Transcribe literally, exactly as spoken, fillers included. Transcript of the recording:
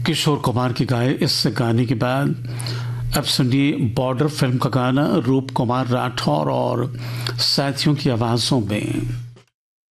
किशोर कुमार की गाए इस गाने के बाद अब सुनिए बॉर्डर फिल्म का गाना रूप कुमार राठौर और साथियों की आवाजों में।